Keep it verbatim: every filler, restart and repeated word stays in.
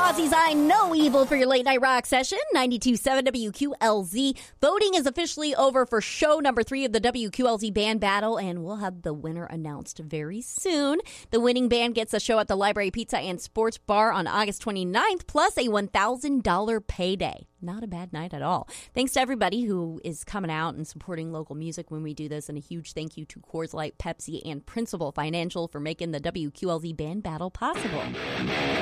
Aussies, I know evil for your late night rock session. ninety-two point seven W Q L Z. Voting is officially over for show number three of the W Q L Z band battle, and we'll have the winner announced very soon. The winning band gets a show at the Library Pizza and Sports Bar on August twenty-ninth, plus a one thousand dollars payday. Not a bad night at all. Thanks to everybody who is coming out and supporting local music when we do this, and a huge thank you to Coors Light, Pepsi, and Principal Financial for making the W Q L Z band battle possible.